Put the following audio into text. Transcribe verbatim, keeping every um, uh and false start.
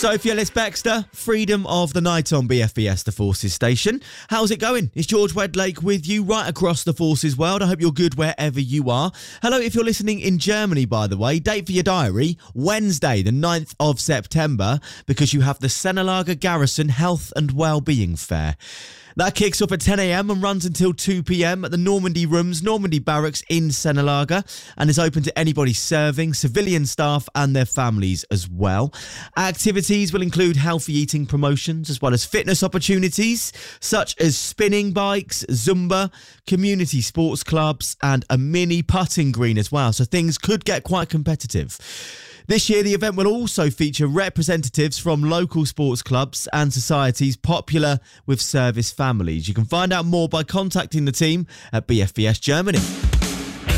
Sophie Ellis-Bextor, freedom of the night on B F B S, the Forces station. How's it going? It's George Wedlake with you right across the Forces world. I hope you're good wherever you are. Hello, if you're listening in Germany, by the way. Date for your diary, Wednesday, the ninth of September, because you have the Sennelager Garrison Health and Wellbeing Fair. That kicks off at ten a m and runs until two p m at the Normandy Rooms, Normandy Barracks in Sennelager, and is open to anybody serving, civilian staff and their families as well. Activities will include healthy eating promotions as well as fitness opportunities such as spinning bikes, Zumba, community sports clubs and a mini putting green as well, so things could get quite competitive. This year, the event will also feature representatives from local sports clubs and societies popular with service families. You can find out more by contacting the team at B F B S Germany.